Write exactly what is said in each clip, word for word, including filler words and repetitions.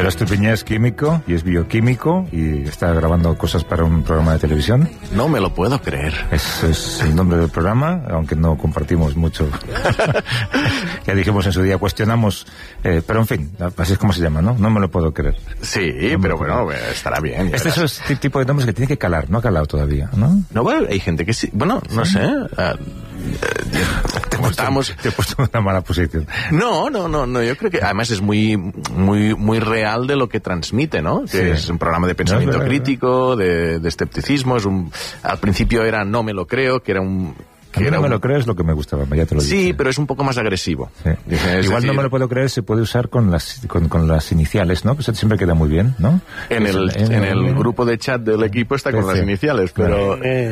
Nicolás Tupiñá es químico y es bioquímico y está grabando cosas para un programa de televisión. No me lo puedo creer. Ese es el nombre del programa, aunque no compartimos mucho. Ya dijimos en su día, cuestionamos, eh, pero en fin, así es como se llama, ¿no? No me lo puedo creer. Sí, no pero bueno, creer. Estará bien. Este es el tipo de nombres que tiene que calar, no ha calado todavía, ¿no? No, bueno, hay gente que sí, bueno, no ¿Sí? sé. Uh, te, he puesto, te he puesto en una mala posición. No, no, no, no, yo creo que además es muy, muy, muy real de lo que transmite, ¿no? Que sí. Es un programa de pensamiento no, es crítico, de, de escepticismo, es un, al principio era no me lo creo, que era un... Que era no me un... lo creo es lo que me gustaba, ya te lo sí, dije. Pero es un poco más agresivo. Sí. Igual decir... no me lo puedo creer, se puede usar con las con, con las iniciales, ¿no? Pues siempre queda muy bien, ¿no? En el, en el, el grupo de chat del equipo está P C. Con las iniciales, pero...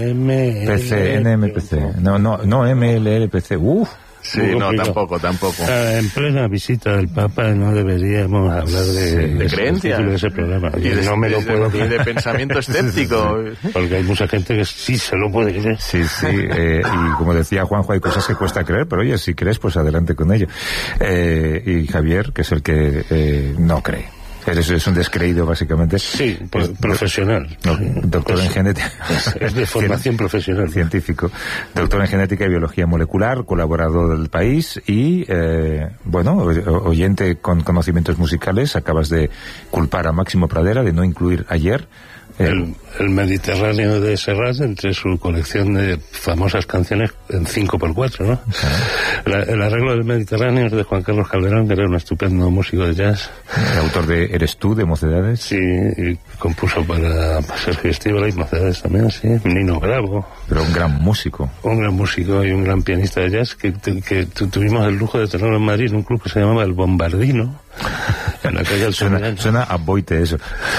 P C, N M P C. No, no, no, M L L P C. Uf. Sí, no, tampoco, tampoco. En plena visita del Papa no deberíamos hablar de, sí, de, de creencias. De ese programa. Y de, no me lo puedo y de pensamiento escéptico. Sí, sí. Porque hay mucha gente que sí se lo puede creer. Sí, sí. Eh, y como decía Juanjo, hay cosas que cuesta creer, pero oye, si crees, pues adelante con ello. Eh, y Javier, que es el que eh, no cree. Es, es un descreído, básicamente. Sí, es, profesional. No, doctor en genética. Es, es de formación profesional. Científico. Doctor en genética y biología molecular, colaborador del País y, eh, bueno, oyente con conocimientos musicales. Acabas de culpar a Máximo Pradera de no incluir ayer. El, el, el Mediterráneo de Serrat entre su colección de famosas canciones en cinco por cuatro, ¿no? Uh-huh. La, el arreglo del Mediterráneo es de Juan Carlos Calderón, que era un estupendo músico de jazz. El autor de Eres tú, de Mocedades. Sí, y compuso para Sergio Estíbaliz y Mocedades también, sí. Nino Bravo. Pero un gran músico. Un gran músico y un gran pianista de jazz que, que, que tuvimos el lujo de tenerlo en Madrid en un club que se llamaba El Bombardino. En la calle suena, suena a boite eso.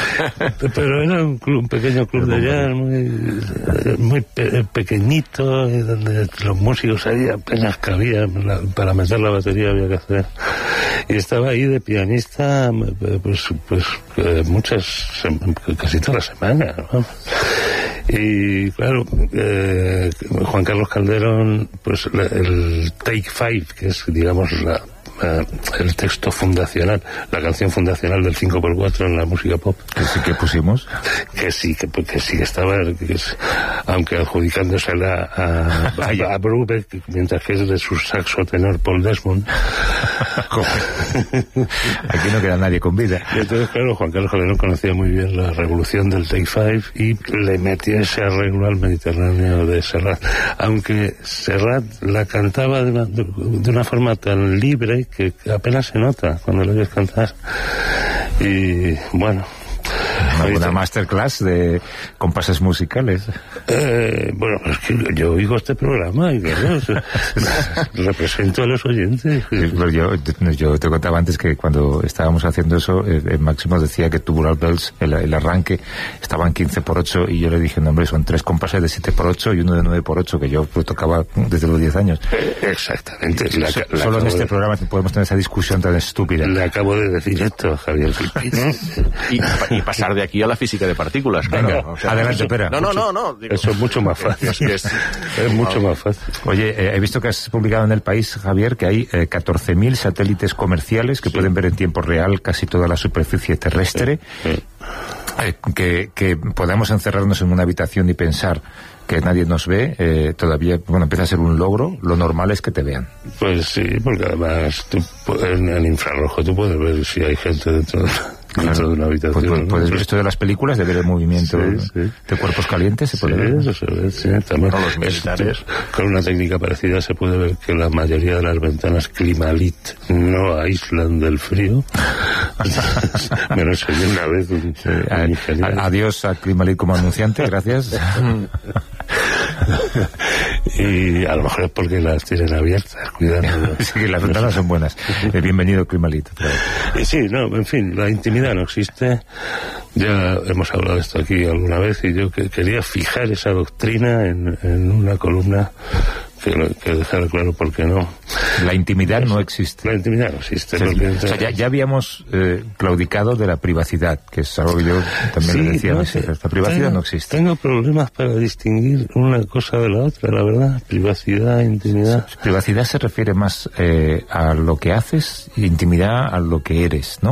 Pero era un, club, un pequeño club de jazz muy, muy pe- pequeñito, donde los músicos ahí apenas cabían, la, para meter la batería había que hacer. Y estaba ahí de pianista pues, pues muchas, casi toda la semana, ¿no? Y claro, eh, Juan Carlos Calderón, pues la, el Take Five, que es, digamos, la Uh, el texto fundacional, la canción fundacional del cinco por cuatro en la música pop. Que sí que pusimos. Que sí, que, que sí estaba, que es, aunque adjudicándosela a, a, a Brubeck, mientras que es de su saxo tenor Paul Desmond. Aquí no queda nadie con vida. Y entonces, claro, Juan Carlos Calderón conocía muy bien la revolución del Take Five y le metió ese arreglo al Mediterráneo de Serrat. Aunque Serrat la cantaba de una, de una forma tan libre que apenas se nota cuando lo oyes cantar. Y bueno, ¿alguna masterclass de compases musicales? Eh, bueno, es que yo oigo este programa y claro, represento a los oyentes. Sí, pero yo, yo te contaba antes que cuando estábamos haciendo eso, eh, Máximo decía que Tubular Bells, el, el arranque, estaban quince por ocho y yo le dije, no, hombre, son tres compases de siete por ocho y uno de nueve por ocho que yo pues, tocaba desde los diez años. Eh, exactamente. La, so, la solo en este de... programa podemos tener esa discusión tan estúpida. Le acabo de decir esto, Javier. y, y pasar de aquí a la física de partículas. Venga, claro, o sea, adelante, eso, espera. No, no, no, no. Digo, eso es mucho más fácil. Es, es, es mucho más fácil. Oye, eh, he visto que has publicado en El País, Javier, que hay eh, catorce mil satélites comerciales que sí. pueden ver en tiempo real casi toda la superficie terrestre. Sí. Sí. Eh, que, que podamos encerrarnos en una habitación y pensar que nadie nos ve, eh, todavía, bueno, empieza a ser un logro. Lo normal es que te vean. Pues sí, porque además tú, en el infrarrojo tú puedes ver si hay gente dentro de, claro. dentro de una habitación. Pues, ¿no? Puedes ver esto de las películas, de ver el movimiento sí, sí. de cuerpos calientes, se puede sí, ver. Eso se ve, sí, también. Con los militares. Con una técnica parecida se puede ver que la mayoría de las ventanas Climalit no aíslan del frío. Me lo enseñé una vez un, sí, un a, a, adiós a Climalit como anunciante, gracias. Y a lo mejor es porque las tienen abiertas, cuidado. Sí, las ventanas son buenas. Eh, bienvenido, Climalit. Y sí, no, en fin, la intimidad no existe. Ya hemos hablado de esto aquí alguna vez y yo que quería fijar esa doctrina en, en una columna que, que dejar claro por qué no. La intimidad no existe. La intimidad no existe. O sea, porque... o sea, ya, ya habíamos eh, claudicado de la privacidad, que es algo que yo también sí, le decía no, a Messi. La privacidad tengo, no existe. Tengo problemas para distinguir una cosa de la otra, la verdad. Privacidad, intimidad. Sí, privacidad se refiere más eh, a lo que haces, intimidad a lo que eres, ¿no?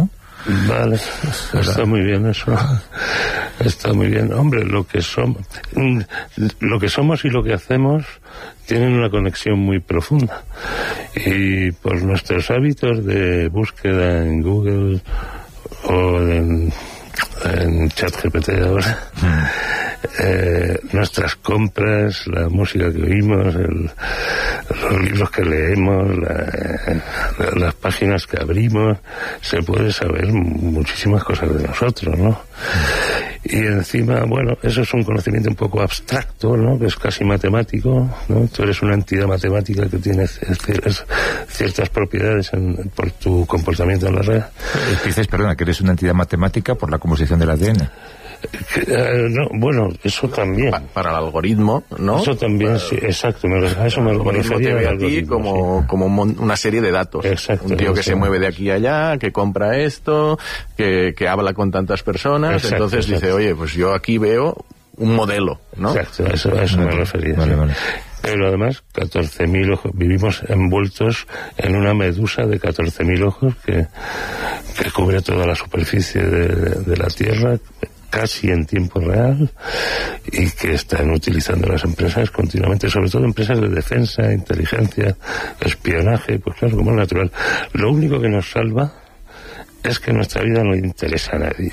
Vale, está muy bien eso. Está muy bien. Hombre, lo que somos, lo que somos y lo que hacemos tienen una conexión muy profunda. Y por nuestros hábitos de búsqueda en Google o en, en ChatGPT ahora, mm. eh, nuestras compras, la música que oímos, el, los libros que leemos, la, la, las páginas que abrimos, se puede saber muchísimas cosas de nosotros, ¿no? Mm. Y encima, bueno, eso es un conocimiento un poco abstracto, ¿no? Que es casi matemático, ¿no? Tú eres una entidad matemática que tiene ciertas propiedades en, por tu comportamiento en la red. Dices, perdona, que eres una entidad matemática por la composición del A D N. Que, uh, no, bueno, eso también. Pa para el algoritmo, ¿no? Eso también, para, sí, exacto. Me, a eso me, el algoritmo te ve a ti como, sí. como una serie de datos. Exacto. Un tío que exacto. se mueve de aquí a allá, que compra esto, que, que habla con tantas personas. Exacto, entonces exacto. dice, oye, pues yo aquí veo un modelo, ¿no? Exacto, a eso, a eso vale, me refería. Vale, sí. vale. Pero además, catorce mil ojos, vivimos envueltos en una medusa de catorce mil ojos que, que cubre toda la superficie de, de la Tierra, casi en tiempo real, y que están utilizando las empresas continuamente, sobre todo empresas de defensa, inteligencia, espionaje, pues claro, como es natural. Lo único que nos salva es que nuestra vida no interesa a nadie.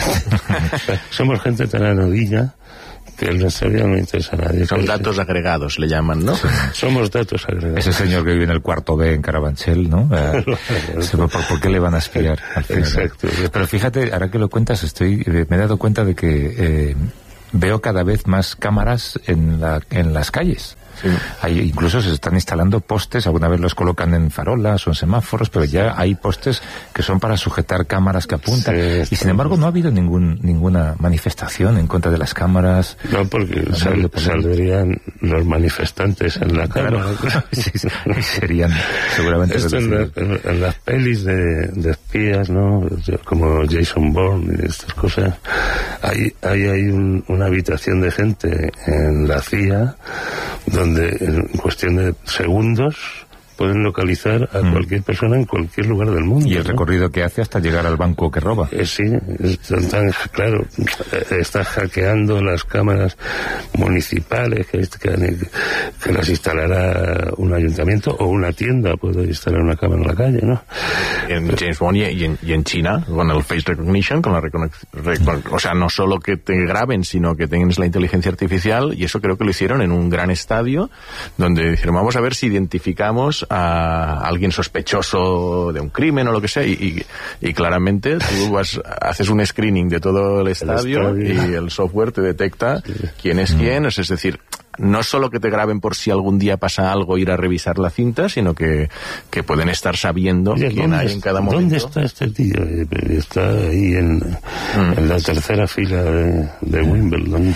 Somos gente tan anodina que en nuestra vida no interesa a nadie. Son datos agregados, le llaman, ¿no? Sí. Somos datos agregados. Ese señor que vive en el cuarto B en Carabanchel, ¿no? Eh, ¿por, ¿Por qué le van a espiar al final? Exacto. Pero fíjate, ahora que lo cuentas, estoy me he dado cuenta de que eh, veo cada vez más cámaras en, la, en las calles. Sí. Hay, incluso se están instalando postes, alguna vez los colocan en farolas o en semáforos, pero ya hay postes que son para sujetar cámaras que apuntan. Sí, y sin embargo no ha habido ningún ninguna manifestación en contra de las cámaras. No, porque no sal, saldrían los manifestantes en la cámara. Claro. Sí, sí, serían seguramente... Esto en, la, en, en las pelis de, de espías, ¿no? Como Jason Bourne y estas cosas, hay, hay, hay un, una habitación de gente en la C I A donde en cuestión de segundos pueden localizar a mm. cualquier persona en cualquier lugar del mundo. Y el ¿no? recorrido que hace hasta llegar al banco que roba. Eh, sí, es tan, tan, claro, está hackeando las cámaras municipales que, que, que las instalará un ayuntamiento o una tienda, puede instalar una cámara en la calle, ¿no? En James Bond y en, y en China, con el face recognition, con la reconoc o sea, no solo que te graben, sino que tengas la inteligencia artificial, y eso creo que lo hicieron en un gran estadio, donde dijeron, vamos a ver si identificamos a alguien sospechoso de un crimen o lo que sea, y, y, y claramente tú vas, haces un screening de todo el estadio, el estadio y el software te detecta sí. quién es mm. quién, es decir, no solo que te graben por si algún día pasa algo, ir a revisar la cinta, sino que, que pueden estar sabiendo Oye, quién hay en cada momento. ¿Dónde está este tío? Está ahí en, mm. en la tercera fila de, de Wimbledon.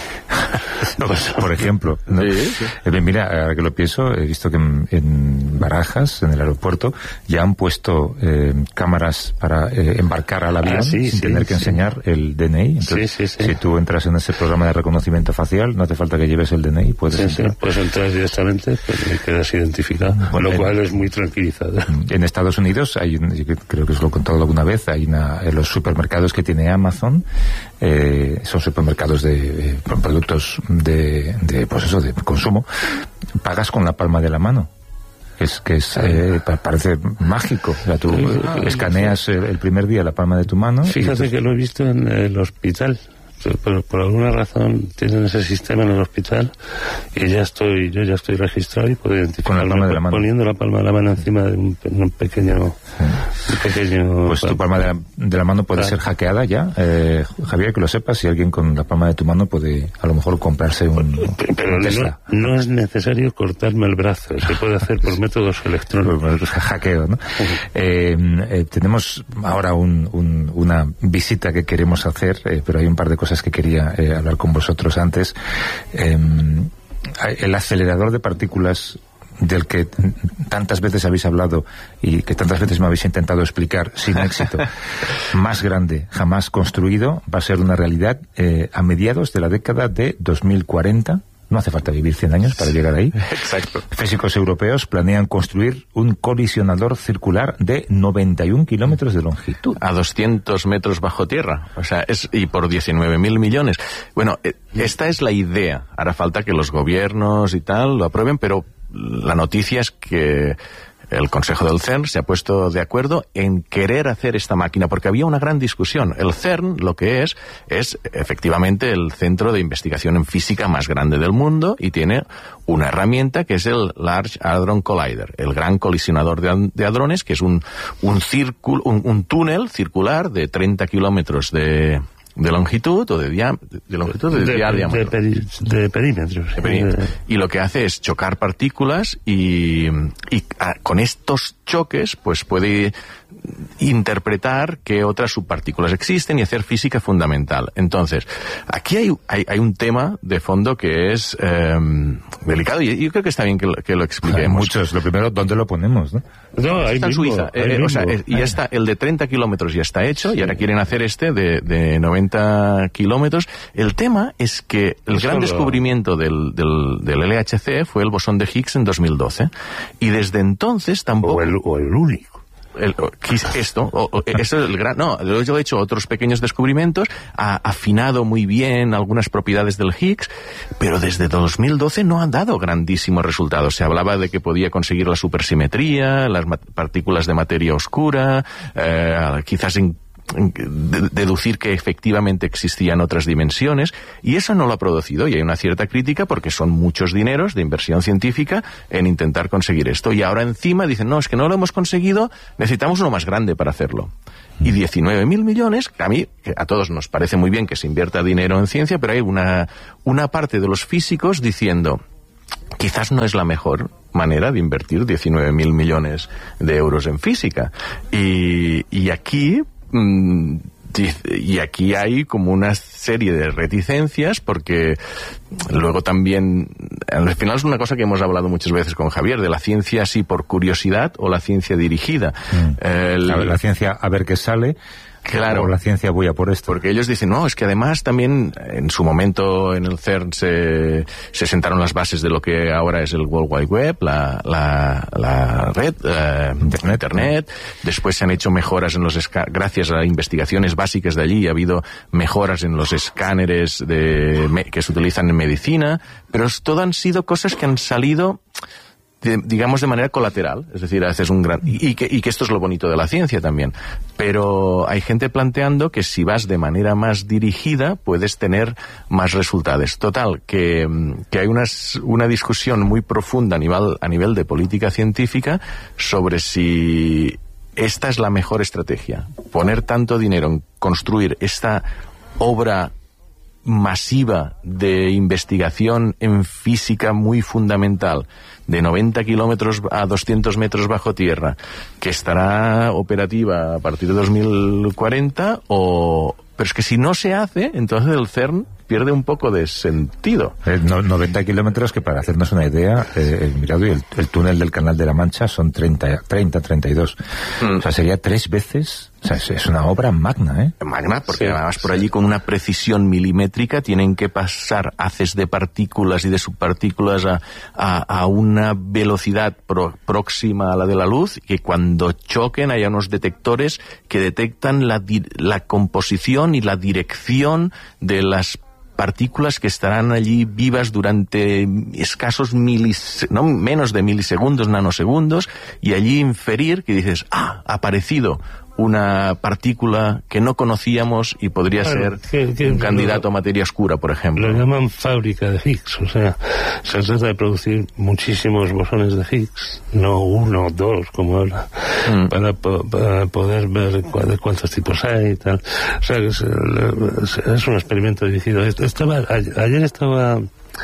Pues, por ejemplo, ¿no? Sí, sí. Eh, mira, ahora que lo pienso, he visto que en, en Barajas, en el aeropuerto, ya han puesto eh, cámaras para eh, embarcar al avión ah, sí, sin sí, tener que sí. enseñar el D N I. Entonces, sí, sí, sí. si tú entras en ese programa de reconocimiento facial, no hace falta que lleves el D N I, puedes sí, entrar. Sí, puedes entrar directamente, pues quedas identificado, bueno, lo en, cual es muy tranquilizador. En Estados Unidos, hay, yo creo que os lo he contado alguna vez, hay una, en los supermercados que tiene Amazon, eh, son supermercados de eh, productos de, de, pues eso, de consumo, pagas con la palma de la mano. Es que es, eh, parece mágico. O sea, tú sí, escaneas el, el primer día la palma de tu mano. Fíjate que lo he visto en el hospital. Por, por alguna razón tienen ese sistema en el hospital y ya estoy, yo ya estoy registrado y puedo identificar con la palma de la mano, poniendo la palma de la mano encima de un, un pequeño, sí. un pequeño. Pues tu palma de la, de la mano puede ah. ser hackeada ya, eh, Javier, que lo sepas. Si alguien con la palma de tu mano puede, a lo mejor, comprarse un, pero un Tesla. No, no es necesario cortarme el brazo, se puede hacer por métodos electrónicos. Pues, hackeo, ¿no? Uh-huh. eh, eh, tenemos ahora un, un, una visita que queremos hacer, eh, pero hay un par de cosas que quería eh, hablar con vosotros antes. Eh, el acelerador de partículas del que tantas veces habéis hablado y que tantas veces me habéis intentado explicar sin éxito, más grande jamás construido, va a ser una realidad eh, a mediados de la década de dos mil cuarenta, no hace falta vivir cien años para llegar ahí. Exacto. Físicos europeos planean construir un colisionador circular de noventa y un kilómetros de longitud. A doscientos metros bajo tierra. O sea, es, y por diecinueve mil millones. Bueno, eh, esta es la idea. Hará falta que los gobiernos y tal lo aprueben, pero la noticia es que el Consejo del CERN se ha puesto de acuerdo en querer hacer esta máquina, porque había una gran discusión. El CERN lo que es, es efectivamente el centro de investigación en física más grande del mundo y tiene una herramienta que es el Large Hadron Collider, el gran colisionador de, de hadrones, que es un, un, círculo, un, un túnel circular de treinta kilómetros de... de longitud o de, dia, de longitud de, de, de diámetro. De, peri, de perímetros. De perímetro. Y lo que hace es chocar partículas y, y a, con estos choques pues puede interpretar qué otras subpartículas existen y hacer física fundamental. Entonces, aquí hay, hay, hay un tema de fondo que es eh, delicado y yo creo que está bien que lo, que lo expliquemos. Hay muchos. Lo primero, ¿dónde lo ponemos? No, no ahí está en mismo, Suiza. Eh, o sea, eh, y está, el de treinta kilómetros ya está hecho sí. Y ahora quieren hacer este de, de noventa kilómetros. El tema es que el Eso gran lo... descubrimiento del, del, del L H C fue el bosón de Higgs en dos mil doce. Y desde entonces tampoco... O el, o el único. El, esto, o, o, esto es el gran, no, yo he hecho otros pequeños descubrimientos, ha afinado muy bien algunas propiedades del Higgs, pero desde dos mil doce no han dado grandísimos resultados. Se hablaba de que podía conseguir la supersimetría, las partículas de materia oscura, eh, quizás en deducir que efectivamente existían otras dimensiones, y eso no lo ha producido, y hay una cierta crítica porque son muchos dineros de inversión científica en intentar conseguir esto, y ahora encima dicen, no, es que no lo hemos conseguido, necesitamos uno más grande para hacerlo. Y diecinueve mil millones, que a mí, que a todos nos parece muy bien que se invierta dinero en ciencia, pero hay una, una parte de los físicos diciendo, quizás no es la mejor manera de invertir diecinueve mil millones de euros en física. Y, y aquí y aquí hay como una serie de reticencias porque luego también al final es una cosa que hemos hablado muchas veces con Javier, de la ciencia así por curiosidad o la ciencia dirigida. Mm. El, la, la ciencia a ver qué sale. Claro, o la ciencia voy a por esto. Porque ellos dicen, no, es que además también en su momento en el CERN se, se sentaron las bases de lo que ahora es el World Wide Web, la, la, la red, eh, Internet. Internet. Después se han hecho mejoras en los esca- gracias a investigaciones básicas de allí, ha habido mejoras en los escáneres de, me, que se utilizan en medicina, pero todo han sido cosas que han salido... De, digamos de manera colateral, es decir, haces un gran y, y, que, y que esto es lo bonito de la ciencia también, pero hay gente planteando que si vas de manera más dirigida puedes tener más resultados. Total, que, que hay unas, una discusión muy profunda a nivel, a nivel de política científica sobre si esta es la mejor estrategia, poner tanto dinero en construir esta obra masiva de investigación en física muy fundamental, de noventa kilómetros a doscientos metros bajo tierra, que estará operativa a partir de dos mil cuarenta, o... pero es que si no se hace, entonces el CERN pierde un poco de sentido. Eh, no, noventa kilómetros, que para hacernos una idea, eh, mirad, el, el túnel del Canal de la Mancha son treinta, treinta y dos. Mm. O sea, sería tres veces... O sea, es, es una obra magna, ¿eh? Magna, porque sí, además por allí con una precisión milimétrica tienen que pasar haces de partículas y de subpartículas a, a, a una velocidad pro, próxima a la de la luz, que cuando choquen haya unos detectores que detectan la, la composición y la dirección de las partículas que estarán allí vivas durante escasos milis, no menos de milisegundos, nanosegundos, y allí inferir que dices, ah, ha aparecido una partícula que no conocíamos y podría claro, ser que, que, un candidato lo, a materia oscura, por ejemplo. Lo llaman fábrica de Higgs, o sea, se trata de producir muchísimos bosones de Higgs, no uno o dos, como ahora, mm. para, para poder ver de cuántos tipos hay y tal. O sea, es, es un experimento dirigido. Estaba, ayer estaba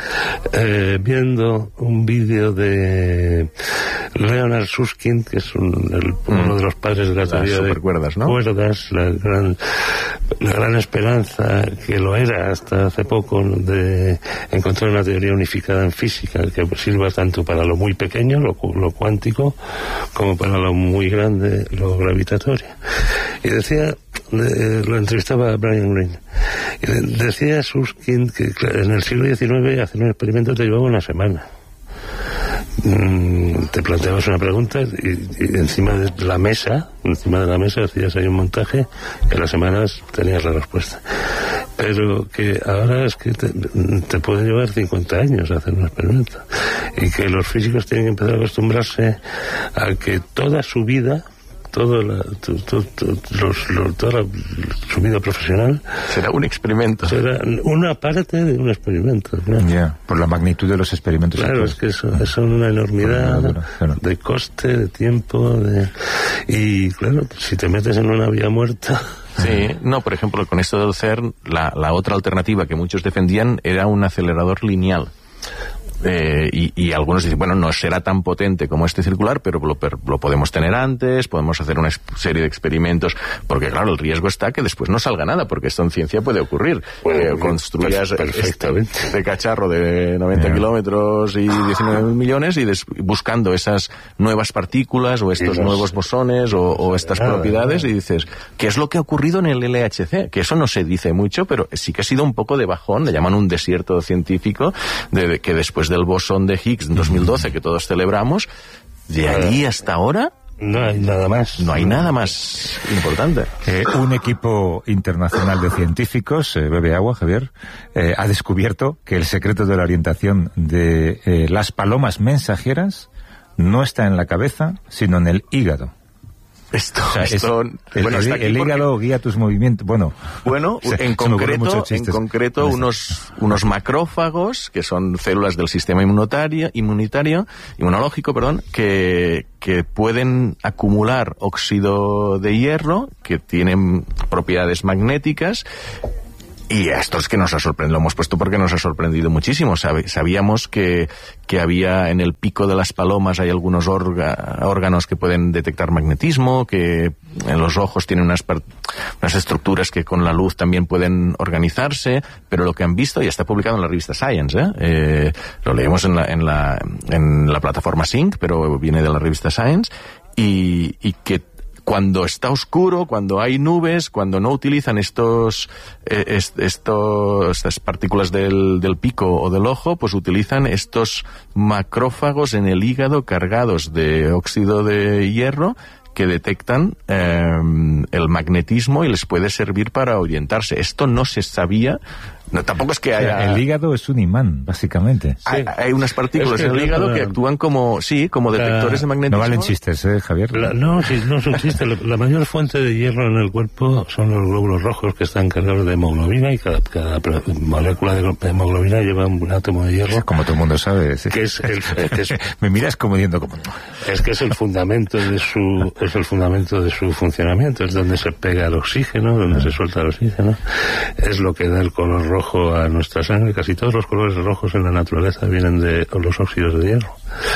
Eh, viendo un vídeo de Leonard Susskind, que es un, el, uno de los padres de la teoría de cuerdas, ¿no? cuerdas, la gran, la gran esperanza, que lo era hasta hace poco, de encontrar una teoría unificada en física que sirva tanto para lo muy pequeño, lo, lo cuántico, como para lo muy grande, lo gravitatorio. Y decía, eh, lo entrevistaba a Brian Greene, Decía Susskind que en el siglo diecinueve hacer un experimento te llevaba una semana. Mm, te planteabas una pregunta y, y encima de la mesa, encima de la mesa hacías ahí un montaje que a las semanas tenías la respuesta. Pero que ahora es que te, te puede llevar cincuenta años hacer un experimento. Y que los físicos tienen que empezar a acostumbrarse a que toda su vida, toda la, to, to, to, los, los, toda la, su vida profesional será un experimento. Será una parte de un experimento. Claro. Yeah, por la magnitud de los experimentos. Claro, es que eso, es una enormidad claro. de coste, de tiempo, de, y claro, si te metes en una vía muerta... Sí, no, por ejemplo, con esto del CERN, la, la otra alternativa que muchos defendían era un acelerador lineal. Eh, y, y algunos dicen, bueno, no será tan potente como este circular, pero lo, lo podemos tener antes, podemos hacer una serie de experimentos, porque claro, el riesgo está que después no salga nada, porque esto en ciencia puede ocurrir. Bueno, eh, construyas este, este cacharro de noventa yeah. kilómetros y diecinueve mil millones y des, buscando esas nuevas partículas o estos los, nuevos bosones o, o estas nada, propiedades nada. Y dices, ¿qué es lo que ha ocurrido en el L H C? Que eso no se dice mucho, pero sí que ha sido un poco de bajón, le llaman un desierto científico, de, de que después del bosón de Higgs en dos mil doce que todos celebramos, de allí hasta ahora no hay nada más. No hay nada más importante. Eh, un equipo internacional de científicos, eh, bebe agua, Javier, eh, ha descubierto que el secreto de la orientación de eh, las palomas mensajeras no está en la cabeza, sino en el hígado. Esto, o sea, esto el, bueno, el, el hígado porque... guía tus movimientos. Bueno, bueno, o sea, en concreto, en concreto unos unos macrófagos que son células del sistema inmunitario, inmunitario, inmunológico, perdón, que que pueden acumular óxido de hierro, que tienen propiedades magnéticas. Y esto es que nos ha sorprendido, lo hemos puesto porque nos ha sorprendido muchísimo. Sabíamos que, que había en el pico de las palomas hay algunos orga, órganos que pueden detectar magnetismo, que en los ojos tienen unas, unas estructuras que con la luz también pueden organizarse, pero lo que han visto, y está publicado en la revista Science, ¿eh? Eh, lo leemos en la, en, la, en la plataforma Sync, pero viene de la revista Science, y, y que cuando está oscuro, cuando hay nubes, cuando no utilizan estos, eh, est, estos estas partículas del, del pico o del ojo, pues utilizan estos macrófagos en el hígado cargados de óxido de hierro que detectan eh, el magnetismo y les puede servir para orientarse. Esto no se sabía. No, tampoco es que haya... O sea, el hígado es un imán, básicamente. Sí. Hay, hay unas partículas es que en el hígado la... que actúan como, sí, como detectores la... de magnetismo. No valen chistes, ¿eh, Javier? La, no, sí, no son chistes. La, la mayor fuente de hierro en el cuerpo son los glóbulos rojos que están cargados de hemoglobina, y cada, cada molécula de hemoglobina lleva un átomo de hierro. Como todo el mundo sabe. Sí. Que es el, que es, me miras como diciendo como... Es que es el fundamento de su, es el fundamento de su funcionamiento. Es donde se pega el oxígeno, donde ah. se suelta el oxígeno. Es lo que da el color rojo a nuestra sangre. Casi todos los colores rojos en la naturaleza vienen de los óxidos de hierro.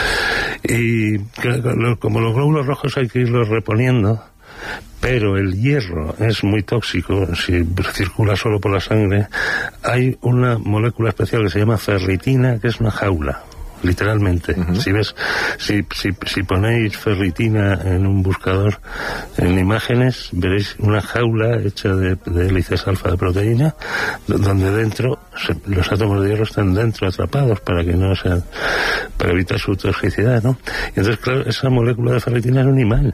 Y como los glóbulos rojos hay que irlos reponiendo, pero el hierro es muy tóxico si circula solo por la sangre, hay una molécula especial que se llama ferritina, que es una jaula. Literalmente. Uh-huh. Si ves, si, si, si ponéis ferritina en un buscador en imágenes, veréis una jaula hecha de, de hélices alfa de proteína, donde dentro se, los átomos de hierro están dentro atrapados para que no sean, para evitar su toxicidad, ¿no? Y entonces, claro, esa molécula de ferritina es un imán.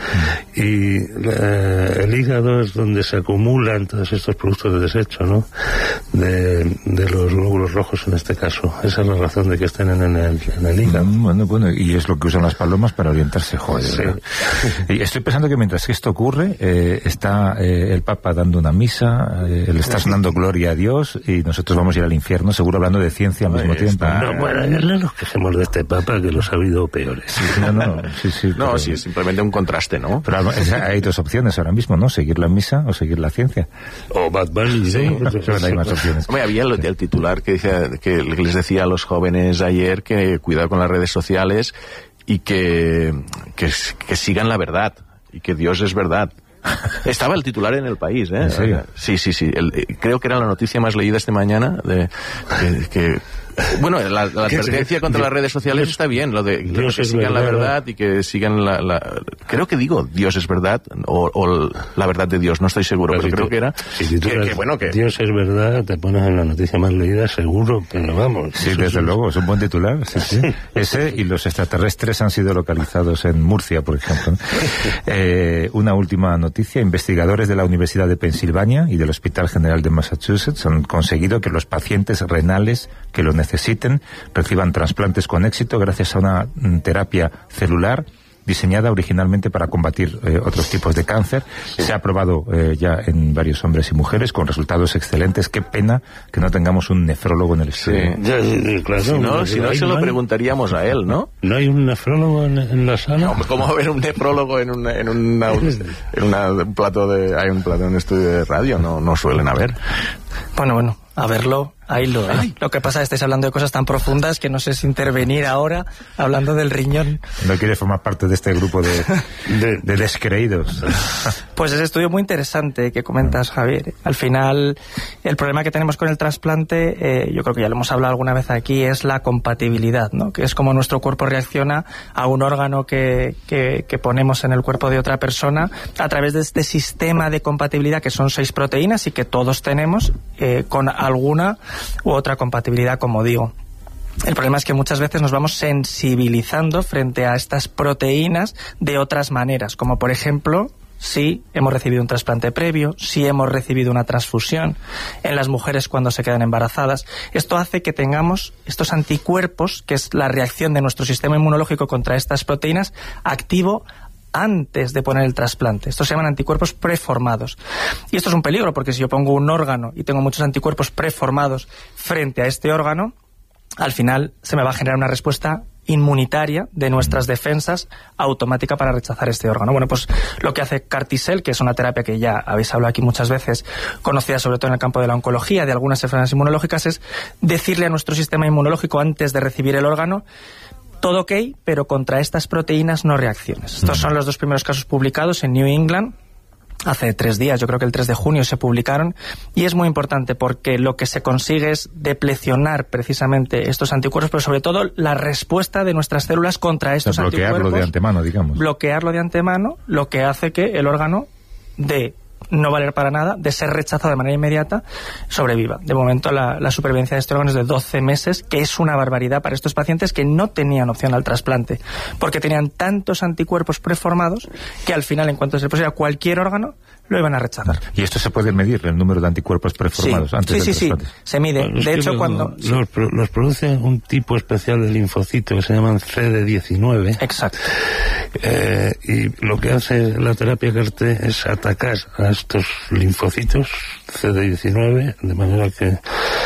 Y la, el hígado es donde se acumulan todos estos productos de desecho, ¿no? De, de los glóbulos rojos en este caso. Esa es la razón de que estén en el, en el hígado. Mm, bueno, bueno, y es lo que usan las palomas para orientarse, joder. Sí. Y estoy pensando que mientras esto ocurre, eh, está eh, el Papa dando una misa, eh, le está sonando gloria a Dios, y nosotros vamos a ir al infierno, seguro hablando de ciencia al mismo tiempo. No, bueno, no nos quejemos de este Papa, que los ha habido peores. Sí, no, no, sí, sí, no, pero... sí, es simplemente un contraste, ¿no? Pero hay dos opciones ahora mismo, ¿no? Seguir la misa o seguir la ciencia. O Bad Bunny, sí. ¿no? No hay más opciones. Hombre, había el, el titular que, dice, que les decía a los jóvenes ayer que cuidado con las redes sociales y que, que, que sigan la verdad y que Dios es verdad. Estaba el titular en El País, ¿eh? ¿En serio? Sí, sí, sí. El, creo que era la noticia más leída esta mañana de, que, que Bueno, la, la advertencia contra las redes sociales está bien, lo de Dios que es sigan verdad. la verdad y que sigan la, la... Creo que digo Dios es verdad, o, o la verdad de Dios, no estoy seguro, pero, pero creo tú, que era... Si titulas, que, que, bueno, que... Dios es verdad, te pones en la noticia más leída, seguro, pero vamos. Sí, desde es... luego, es un buen titular. Sí, sí. Ese y los extraterrestres han sido localizados en Murcia, por ejemplo. Eh, una última noticia, investigadores de la Universidad de Pensilvania y del Hospital General de Massachusetts han conseguido que los pacientes renales que lo necesiten reciban trasplantes con éxito gracias a una mm, terapia celular diseñada originalmente para combatir eh, otros tipos de cáncer. Se ha probado eh, ya en varios hombres y mujeres con resultados excelentes. Qué pena que no tengamos un nefrólogo en el estudio. Sí. Ya, ya, claro, si no, si no hay, se lo no hay, preguntaríamos a él, ¿no? ¿No hay un nefrólogo en, en la sala? No, ¿cómo va a haber un nefrólogo en, una, en, una, en una, un plato de... Hay un plato en un estudio de radio, no, no suelen haber. Bueno, bueno, a verlo, ahí lo hay. Lo que pasa es que estáis hablando de cosas tan profundas que no sé si intervenir ahora hablando del riñón. No quiere formar parte de este grupo de, de, de descreídos. Pues ese estudio muy interesante que comentas, Javier. Al final, el problema que tenemos con el trasplante, eh, yo creo que ya lo hemos hablado alguna vez aquí, es la compatibilidad, ¿no? Que es como nuestro cuerpo reacciona a un órgano que, que, que ponemos en el cuerpo de otra persona a través de este sistema de compatibilidad que son seis proteínas y que todos tenemos eh, con alguna u otra compatibilidad, como digo. El problema es que muchas veces nos vamos sensibilizando frente a estas proteínas de otras maneras, como por ejemplo si hemos recibido un trasplante previo, si hemos recibido una transfusión, en las mujeres cuando se quedan embarazadas. Esto hace que tengamos estos anticuerpos, que es la reacción de nuestro sistema inmunológico contra estas proteínas, activo antes de poner el trasplante. Estos se llaman anticuerpos preformados. Y esto es un peligro, porque si yo pongo un órgano y tengo muchos anticuerpos preformados frente a este órgano, al final se me va a generar una respuesta inmunitaria de nuestras defensas automática para rechazar este órgano. Bueno, pues lo que hace CAR T-Cell, que es una terapia que ya habéis hablado aquí muchas veces, conocida sobre todo en el campo de la oncología, de algunas enfermedades inmunológicas, es decirle a nuestro sistema inmunológico antes de recibir el órgano: todo ok, pero contra estas proteínas no reacciones. Estos son los dos primeros casos publicados en New England. Hace tres días, yo creo que el tres de junio se publicaron, y es muy importante porque lo que se consigue es deplecionar precisamente estos anticuerpos, pero sobre todo la respuesta de nuestras células contra estos o sea, bloquearlo anticuerpos. de antemano, digamos. Bloquearlo de antemano, lo que hace que el órgano de no valer para nada, de ser rechazado de manera inmediata, sobreviva. De momento la, la supervivencia de este órgano es de doce meses, que es una barbaridad para estos pacientes que no tenían opción al trasplante, porque tenían tantos anticuerpos preformados que al final, en cuanto se pusiera cualquier órgano, lo iban a rechazar. ¿Y esto se puede medir, el número de anticuerpos preformados sí, antes sí, del sí, trasplante? Sí, se mide. Bueno, de hecho, lo, cuando... Los, sí. los produce un tipo especial de linfocito que se llaman C D diecinueve. Exacto. Eh, y lo que hace la terapia CAR T es atacar a estos linfocitos C D diecinueve, de manera que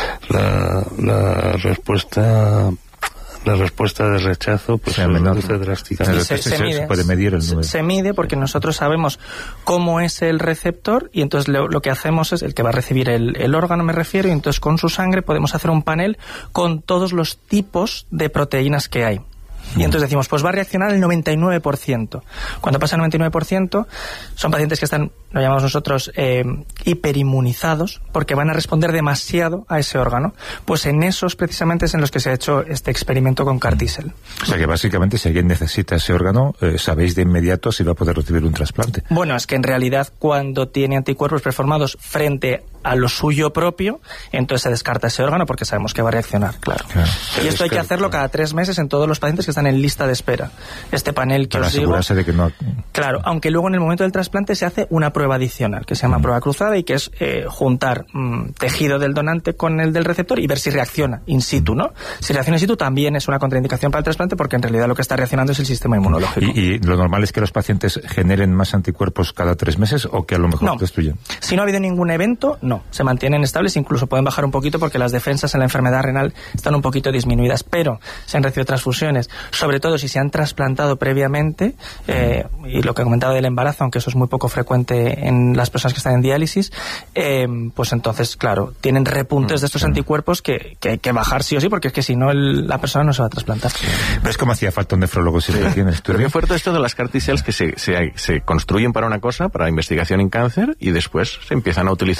la, la respuesta... la respuesta de rechazo pues se reduce drásticamente. Se, se, se, mide, se puede medir el número. Se, se mide porque nosotros sabemos cómo es el receptor, y entonces lo, lo que hacemos es, el que va a recibir el, el órgano me refiero, y entonces con su sangre podemos hacer un panel con todos los tipos de proteínas que hay. Y entonces decimos, pues va a reaccionar el noventa y nueve por ciento. Cuando pasa el noventa y nueve por ciento, son pacientes que están, lo llamamos nosotros, eh, hiperinmunizados, porque van a responder demasiado a ese órgano. Pues en esos precisamente es en los que se ha hecho este experimento con CAR T-Cell. O sea que básicamente, si alguien necesita ese órgano, eh, sabéis de inmediato si va a poder recibir un trasplante. Bueno, es que en realidad cuando tiene anticuerpos preformados frente a lo suyo propio, entonces se descarta ese órgano porque sabemos que va a reaccionar, claro. claro. Y esto hay que hacerlo cada tres meses en todos los pacientes que están en lista de espera. Este panel que para os digo... asegurarse de que no... Claro, aunque luego en el momento del trasplante se hace una prueba adicional, que se llama mm. prueba cruzada, y que es eh, juntar mm, tejido del donante con el del receptor y ver si reacciona in situ, ¿no? Si reacciona in situ también es una contraindicación para el trasplante, porque en realidad lo que está reaccionando es el sistema inmunológico. ¿Y, y lo normal es que los pacientes generen más anticuerpos cada tres meses o que a lo mejor no. destruyen? Si no ha habido ningún evento, no. Se mantienen estables, incluso pueden bajar un poquito porque las defensas en la enfermedad renal están un poquito disminuidas, pero se han recibido transfusiones, sobre todo si se han trasplantado previamente, eh, y lo que comentaba del embarazo, aunque eso es muy poco frecuente en las personas que están en diálisis, eh, pues entonces, claro, tienen repuntes de estos anticuerpos que, que hay que bajar sí o sí, porque es que si no el, la persona no se va a trasplantar. ¿Ves cómo hacía falta un nefrólogo si lo tienes? Pero qué fuerte esto de las CAR T-Cells, que se, se, se construyen para una cosa, para investigación en cáncer, y después se empiezan a utilizar para otra.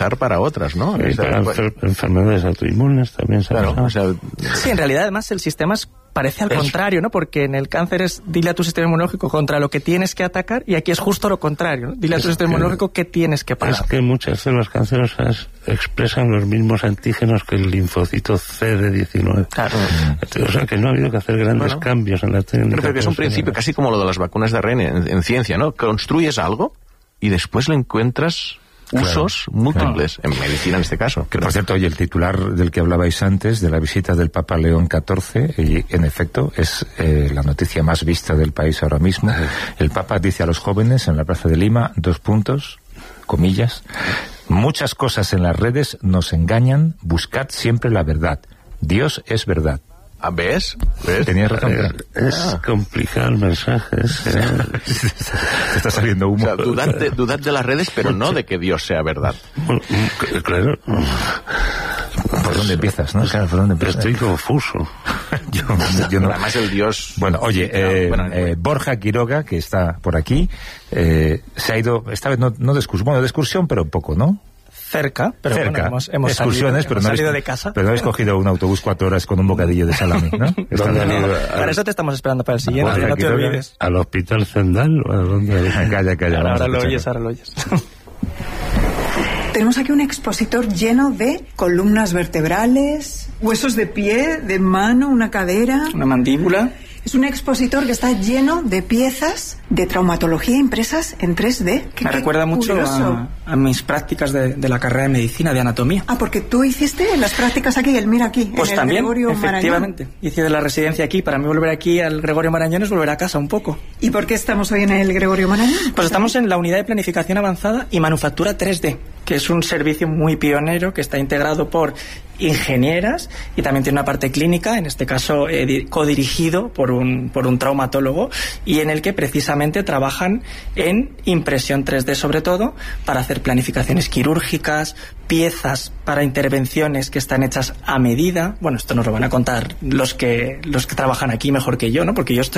otras, ¿no? Sí, para enfer enfermedades autoinmunes también se claro, o sea, sí, en realidad además el sistema es, parece al es... contrario, ¿no? Porque en el cáncer es dile a tu sistema inmunológico contra lo que tienes que atacar, y aquí es justo lo contrario, ¿no? Dile a tu es sistema que, inmunológico qué tienes que parar. Es que muchas células cancerosas expresan los mismos antígenos que el linfocito C D diecinueve. Claro. O sea que no ha habido que hacer grandes bueno, cambios en la técnica. Creo que es un principio casi como lo de las vacunas de A R N en, en ciencia, ¿no? Construyes algo y después le encuentras usos claro, múltiples, claro. en medicina en este caso. Que por cierto, oye, el titular del que hablabais antes, de la visita del Papa León catorce, y en efecto es eh, la noticia más vista del país ahora mismo. El Papa dice a los jóvenes en la Plaza de Lima, dos puntos, comillas, muchas cosas en las redes nos engañan, buscad siempre la verdad. Dios es verdad. ¿Ves? ¿Ves? Tenías razón. Eh, es ah. complicado el mensaje. Es, eh. Te está saliendo humo. O sea, dudad de, dudad de las redes, pero no de que Dios sea verdad. Bueno, claro. ¿Por dónde empiezas, no? Claro, ¿por dónde empiezas? Estoy confuso. yo, yo no. Además el Dios... Bueno, oye, eh, bueno, eh, Borja Quiroga, que está por aquí, eh, se ha ido, esta vez no, no de excursión, bueno, de excursión, pero poco, ¿no? Cerca, pero Cerca. Bueno, hemos, hemos excursiones, salido, pero, hemos no salido habéis, de casa. pero no habéis cogido un autobús cuatro horas con un bocadillo de salami, ¿no? ¿Dónde han ido? Para eso te estamos esperando para el siguiente, Borja, no te olvides. ¿Al Hospital Zendal o a dónde? Calla, calla. Ahora, ahora lo oyes, ahora lo oyes. Tenemos aquí un expositor lleno de columnas vertebrales, huesos de pie, de mano, una cadera... Una mandíbula... Es un expositor que está lleno de piezas de traumatología impresas en tres D. ¿Qué, Me qué recuerda mucho a, a mis prácticas de, de la carrera de medicina, de anatomía. Ah, porque tú hiciste las prácticas aquí, el mira aquí, pues en el también, Gregorio efectivamente. Marañón. Hice de la residencia aquí. Para mí volver aquí al Gregorio Marañón es volver a casa un poco. ¿Y por qué estamos hoy en el Gregorio Marañón? Pues estamos en la unidad de planificación avanzada y manufactura tres D, que es un servicio muy pionero que está integrado por ingenieras y también tiene una parte clínica, en este caso eh, codirigido por un, por un traumatólogo, y en el que precisamente trabajan en impresión tres D sobre todo para hacer planificaciones quirúrgicas, piezas para intervenciones que están hechas a medida. Bueno, esto nos lo van a contar los que los que trabajan aquí mejor que yo, ¿no? Porque yo esto